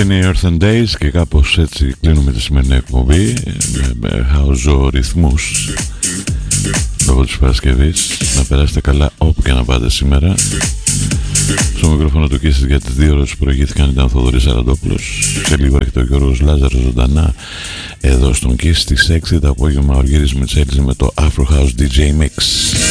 Είναι οι Earth and Days και κάπως έτσι κλείνουμε τη σημερινή εκπομπή με χαουζορυθμούς λόγω της Παρασκευής. Να περάσετε καλά όπου και να πάτε σήμερα. Στο μικρόφωνο του Κίσης για τις 2 ώρες που προηγήθηκαν ήταν ο Θοδωρής Σαραντόπουλος. Σε λίγο έρχεται ο Γιώργος Λάζαρος ζωντανά εδώ στον Κίση στις 6 το απόγευμα. Ο Γύρης Μητσέλης με το Afro House DJ Mix.